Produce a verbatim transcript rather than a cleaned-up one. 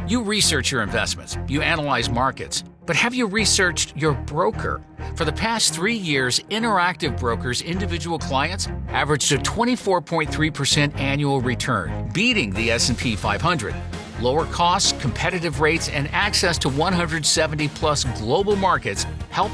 You research your investments, you analyze markets, but have you researched your broker? For the past three years, Interactive Brokers' individual clients averaged a twenty-four point three percent annual return, beating the S and P five hundred. Lower costs, competitive rates, and access to one hundred seventy plus global markets help